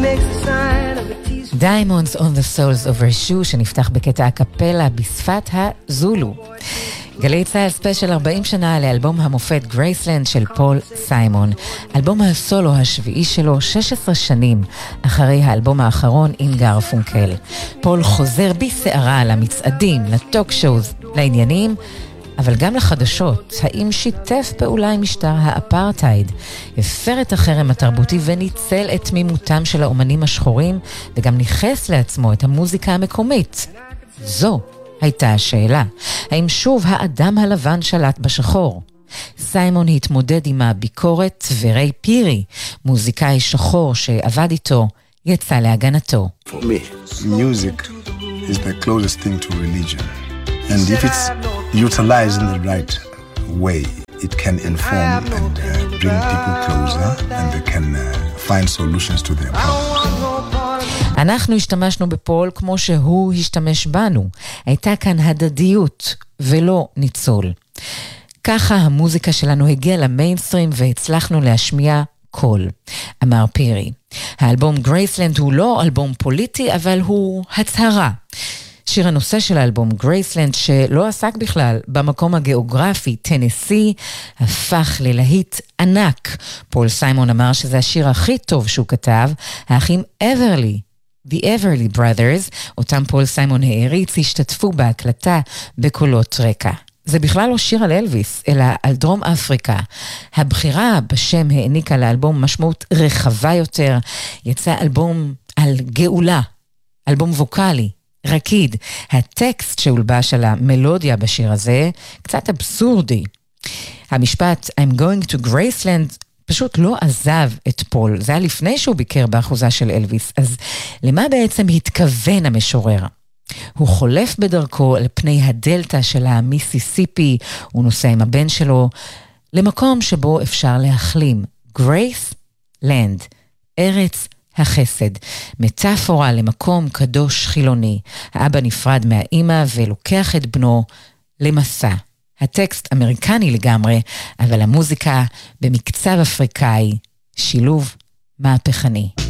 Diamonds on the Soles of Her Shoe, שנפתח בקטע הקפלה בשפת הזולו. גלי צהל ספיישל 40 שנה לאלבום המופת גרייסלנד של פול סיימון. אלבום הסולו השביעי שלו 16 שנים אחרי האלבום האחרון עם גרפונקל. פול חוזר בסערה למצעדים, לטוק שואוז, לעניינים, אבל גם לחדשות. האם שיתף פעולה עם משטר האפרטייד, הפר את החרם התרבותי וניצל את תמימותם של האומנים השחורים, וגם ניחס לעצמו את המוזיקה המקומית? זו הייתה השאלה. האם שוב האדם הלבן שלט בשחור? סיימון התמודד עם הביקורת, וריי פירי, מוזיקאי שחור שעבד איתו, יצא להגנתו. For me, music is the closest thing to religion. And if it's utilized in the right way, it can inform and bring people closer, and they can find solutions to their problems. אנחנו השתמשנו בפול כמו שהוא השתמש בנו. הייתה כאן הדדיות ולא ניצול. ככה המוזיקה שלנו הגיעה למיינסטרים והצלחנו להשמיע קול, אמר פירי. האלבום גרייסלנד הוא לא אלבום פוליטי, אבל הוא הצהרה. שיר הנושא של האלבום גרייסלנד, שלא עסק בכלל במקום הגיאוגרפי טנסי, הפך ללהיט ענק. פול סיימון אמר שזה השיר הכי טוב שהוא כתב. האחים אברלי, The Everly Brothers, אותם פול סיימון העריץ, השתתפו בהקלטה בקולות רקע. זה בכלל לא שיר על אלוויס, אלא על דרום אפריקה. הבחירה בשם העניקה לאלבום משמעות רחבה יותר. יצא אלבום על גאולה, אלבום ווקלי, רקיד. הטקסט שהולבש על המלודיה בשיר הזה קצת אבסורדי. המשפט I'm going to Graceland פשוט לא עזב את פול. זה היה לפני שהוא ביקר באחוזה של אלוויס. אז למה בעצם התכוון המשורר? הוא חולף בדרכו על פני הדלטה של המיסיסיפי, הוא נוסע עם הבן שלו למקום שבו אפשר להחלים. גרייס לנד, ארץ החסד, מטאפורה למקום קדוש חילוני. האבא נפרד מהאימא ולוקח את בנו למסע. הטקסט אמריקני לגמרי, אבל המוזיקה במקצב אפריקאי, שילוב מהפכני.